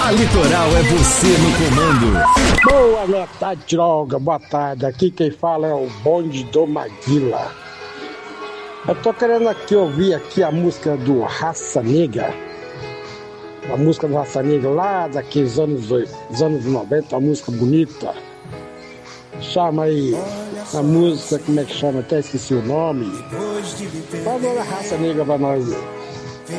A Litoral é você no comando. Boa tarde, Tiroga. Boa tarde. Aqui quem fala é o bonde do Maguila. Eu tô querendo aqui ouvir aqui a música do Raça Negra. A música do Raça Negra lá daqueles anos 90, uma música bonita. Chama aí a música, como é que chama? Até esqueci o nome. Faz uma Raça Negra pra nós.